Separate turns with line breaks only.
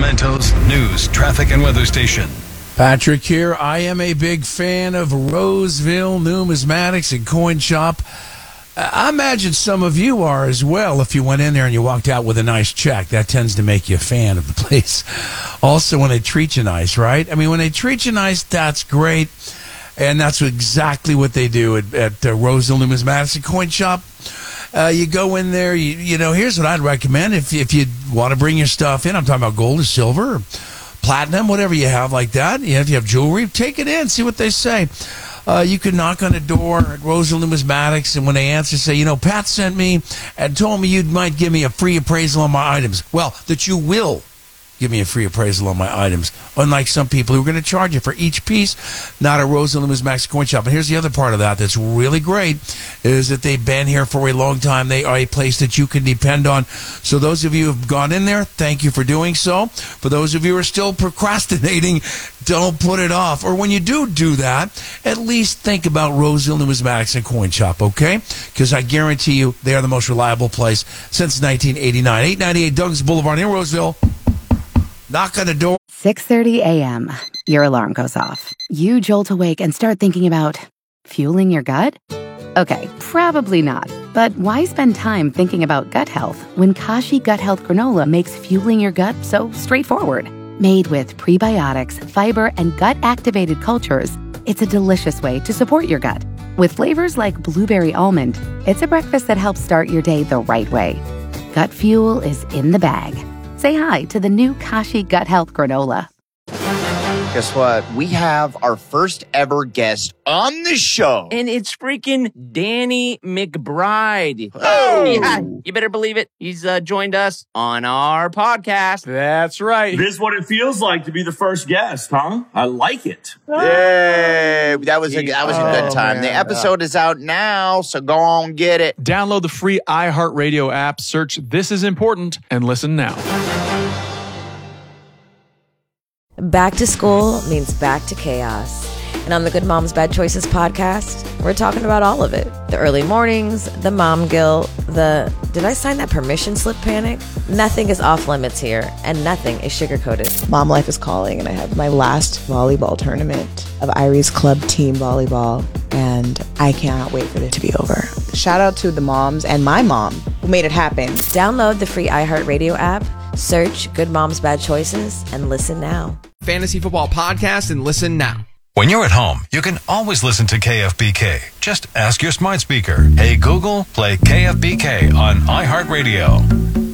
Sacramento's news, traffic, and weather station.
Patrick here. I am a big fan of Roseville Numismatics and Coin Shop. I imagine some of you are as well if you went in there and you walked out with a nice check. That tends to make you a fan of the place. Also, when they treat you nice, right? I mean, when they treat you nice, that's great. And that's exactly what they do at Roseville Numismatics and Coin Shop. You go in there, you know, here's what I'd recommend. If you want to bring your stuff in, I'm talking about gold or silver or platinum, whatever you have like that. You know, if you have jewelry, take it in, see what they say. You can knock on the door at Roseville Numismatics, and when they answer, say, you know, Pat sent me and told me you might give me a free appraisal on my items. Well, that you will give me a free appraisal on my items, unlike some people who are going to charge you for each piece, not a Roseville Numismatics Coin Shop. And here's the other part of that that's really great, is that they've been here for a long time. They are a place that you can depend on. So those of you who have gone in there, thank you for doing so. For those of you who are still procrastinating, don't put it off. Or when you do that, at least think about Roseville Numismatics and Coin Shop, okay? Because I guarantee you they are the most reliable place since 1989. 898 Douglas Boulevard in Roseville. Knock on the door.
6:30 a.m. Your alarm goes off. You jolt awake and start thinking about fueling your gut? Okay, probably not. But why spend time thinking about gut health when Kashi Gut Health Granola makes fueling your gut so straightforward? Made with prebiotics, fiber, and gut-activated cultures, it's a delicious way to support your gut. With flavors like blueberry almond, it's a breakfast that helps start your day the right way. Gut fuel is in the bag. Say hi to the new Kashi Gut Health Granola.
Guess what? We have our first ever guest on the show.
And it's freaking Danny McBride.
Oh!
Yeah, you better believe it. He's joined us on our podcast.
That's right.
This is what it feels like to be the first guest, huh? I like it.
Yay! That was a good time.
Man.
The episode is out now, so go on get it.
Download the free iHeartRadio app, search This Is Important, and listen now.
Back to school means back to chaos. And on the Good Moms Bad Choices podcast, we're talking about all of it. The early mornings, the mom guilt, the did I sign that permission slip panic? Nothing is off limits here, and nothing is sugar-coated.
Mom life is calling, and I have my last volleyball tournament of Irie's club team volleyball, and I cannot wait for it to be over. Shout out to the moms and my mom who made it happen.
Download the free iHeartRadio app, search Good Moms Bad Choices, and listen now.
Fantasy Football Podcast and listen now.
When you're at home, you can always listen to KFBK. Just ask your smart speaker, hey Google, play KFBK on iHeartRadio.